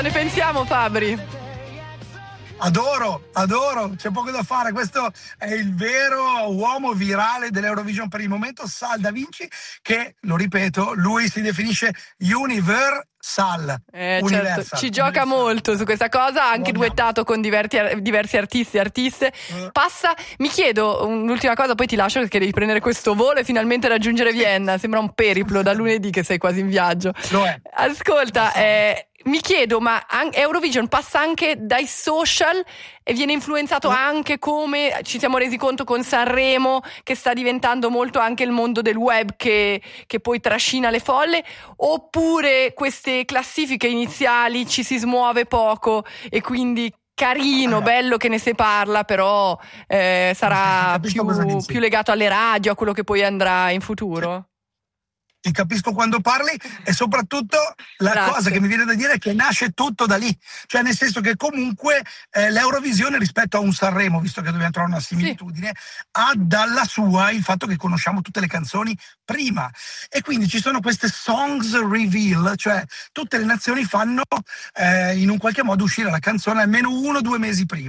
Cosa ne pensiamo, Fabri? Adoro, c'è poco da fare. Questo è il vero uomo virale dell'Eurovision per il momento, Sal Da Vinci, che, lo ripeto, lui si definisce Universal. Certo, ci gioca molto su questa cosa, ha anche duettato con diversi artisti e artiste. Mi chiedo un'ultima cosa, poi ti lascio perché devi prendere questo volo e finalmente raggiungere Vienna. Sembra un periplo da lunedì che sei quasi in viaggio. Lo è. Ascolta, mi chiedo, ma Eurovision passa anche dai social e viene influenzato anche, come ci siamo resi conto con Sanremo, che sta diventando molto anche il mondo del web che poi trascina le folle, oppure queste classifiche iniziali ci si smuove poco e quindi carino, bello che ne si parla, però sarà più legato alle radio, a quello che poi andrà in futuro? Ti capisco quando parli, e soprattutto la cosa che mi viene da dire è che nasce tutto da lì, cioè nel senso che comunque l'Eurovisione rispetto a un Sanremo, visto che dobbiamo trovare una similitudine, ha dalla sua il fatto che conosciamo tutte le canzoni prima, e quindi ci sono queste songs reveal, cioè tutte le nazioni fanno in un qualche modo uscire la canzone almeno 1 o 2 mesi prima.